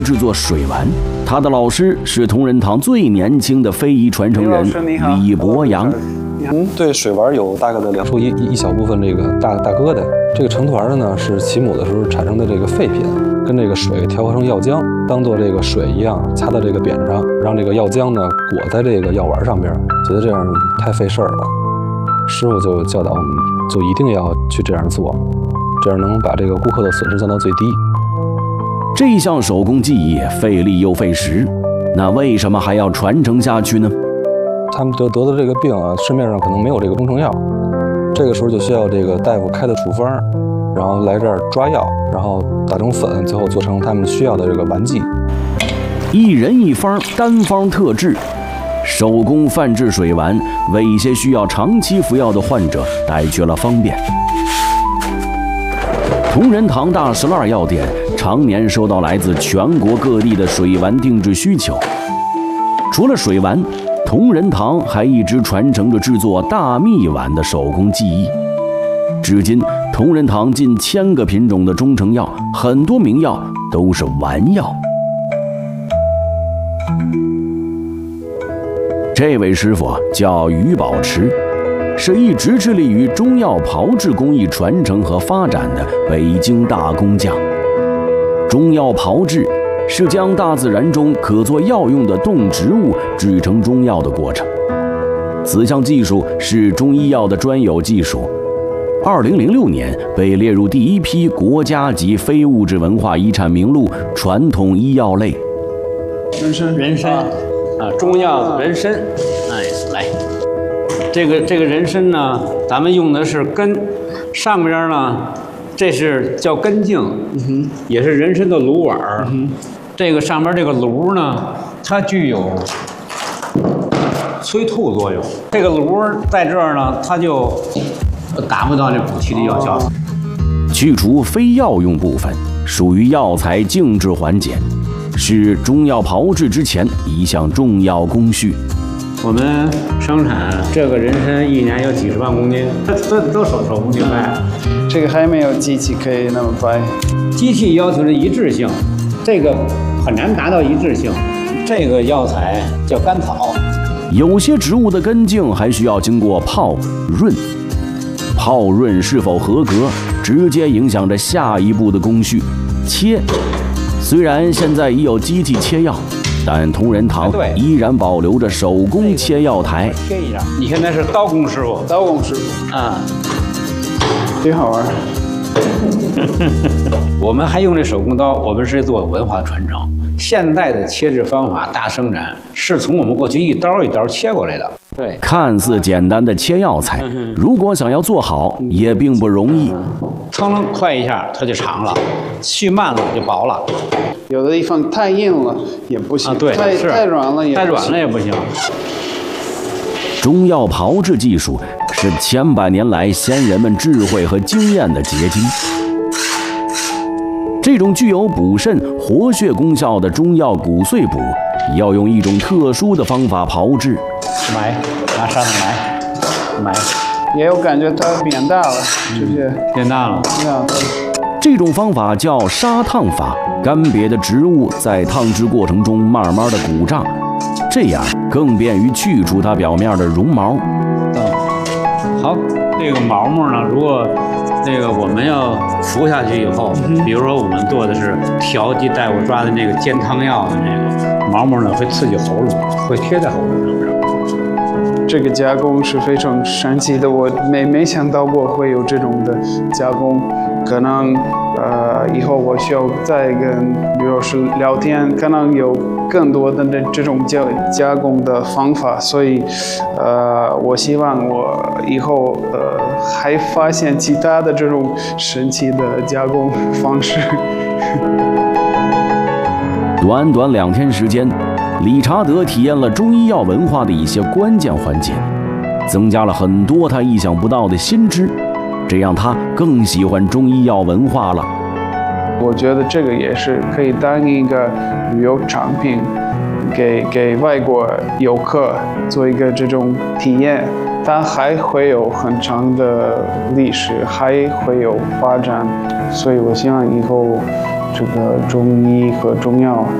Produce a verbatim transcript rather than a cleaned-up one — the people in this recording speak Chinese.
制作水丸，他的老师是同仁堂最年轻的非遗传承人李博洋。 嗯，对水丸有大概的两出一一小部分这个大大疙瘩。这个成团的呢是起母的时候产生的这个废品，跟这个水调和成药浆，当做这个水一样擦到这个扁上，让这个药浆呢裹在这个药丸上边。觉得这样太费事儿了，师傅就教导我们，就一定要去这样做，这样能把这个顾客的损失降到最低。 这项手工技艺费力又费时，那为什么还要传承下去呢？ 他们得得的这个病啊，市面上可能没有这个中成药，这个时候就需要这个大夫开的处方，然后来这儿抓药，然后打成粉，最后做成他们需要的这个丸剂。 一人一方，单方特制，手工泛制水丸，为一些需要长期服药的患者带去了方便。同仁堂大石栏药店常年收到来自全国各地的水丸定制需求。除了水丸，同仁堂还一直传承着制作大蜜丸的手工技艺。至今，同仁堂近千个品种的中成药，很多名药都是丸药。这位师傅叫于宝池，是一直致力于中药炮制工艺传承和发展的北京大工匠。中药炮制是将大自然中可做药用的动植物制成中药的过程。此项技术是中医药的专有技术，二零零六年被列入第一批国家级非物质文化遗产名录传统医药类。 人参，人参啊，中药人参，哎，来，这个这个人参呢，咱们用的是根，上边呢，这是叫根茎，嗯、也是人参的芦碗儿。嗯、这个上边这个芦呢，它具有催吐作用。这个芦在这儿呢，它就达不到这补气的药效。 去除非药用部分，属于药材静置环节，是中药炮制之前一项重要工序。 我们生产这个人参一年有几十万公斤，都都手手工去掰。 这个还没有机器可以那么掰。 机器要求的一致性，这个很难达到一致性。这个药材叫甘草， 有些植物的根茎还需要经过泡润，泡润是否合格，直接影响着下一步的工序切。虽然现在已有机器切药，但同仁堂依然保留着手工切药台。 切一下，你现在是刀工师傅， 刀工师傅啊， 挺好玩。 我们还用这手工刀，我们是做文化传承。现代的切制方法大生产，是从我们过去一刀一刀切过来的。对， 看似简单的切药材，如果想要做好，也并不容易。 噌楞快一下，它就长了；去慢了就薄了。 有的地方太硬了也不行， 啊、对， 太太软了也太软了也不行。 中药炮制技术是千百年来先人们智慧和经验的结晶。这种具有补肾活血功效的中药骨碎补，要用一种特殊的方法炮制。 埋，拿砂糖埋，埋。 也有感觉它变大了，这些变大了。 这种方法叫砂烫法，干瘪的植物在烫制过程中慢慢的鼓胀，这样更便于去除它表面的绒毛。 好，这个毛毛呢，如果这个我们要服下去以后，比如说我们做的是调剂大夫抓的那个煎汤药的那个毛毛呢，会刺激喉咙，会贴在喉咙上面。 这个加工是非常神奇的，我没没想到过会有这种的加工。可能呃以后我需要再跟，比如说聊天，可能有更多的这种加加工的方法，所以呃我希望我以后呃还发现其他的这种神奇的加工方式。 短短两天时间，理查德体验了中医药文化的一些关键环节，增加了很多他意想不到的新知，这让他更喜欢中医药文化了。 我觉得这个也是可以当一个旅游产品，给给外国游客做一个这种体验，它还会有很长的历史，还会有发展，所以我希望以后这个中医和中药